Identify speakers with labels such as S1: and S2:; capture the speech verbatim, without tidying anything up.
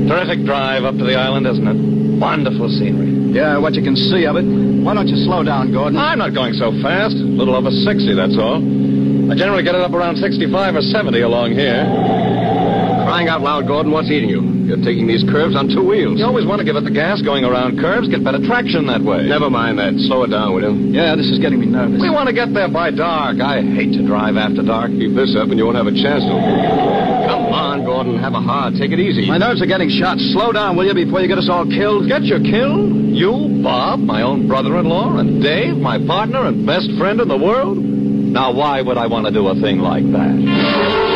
S1: Terrific drive up to the island, isn't it? Wonderful scenery.
S2: Yeah, what you can see of it. Why don't you slow down, Gordon?
S1: I'm not going so fast. A little over sixty, that's all. I generally get it up around sixty-five or seventy along here.
S3: Crying out loud, Gordon, what's eating you? You're taking these curves on two wheels.
S1: You always want to give it the gas going around curves, get better traction that way.
S3: Never mind that. Slow it down, will you?
S2: Yeah, this is getting me nervous.
S1: We want to get there by dark. I hate to drive after dark.
S3: Keep this up and you won't have a chance to. Come on, Gordon. Have a heart. Take it easy.
S2: My nerves are getting shot. Slow down, will you, before you get us all killed?
S1: Get you killed? You, Bob, my own brother-in-law, and Dave, my partner and best friend in the world? Now, why would I want to do a thing like that?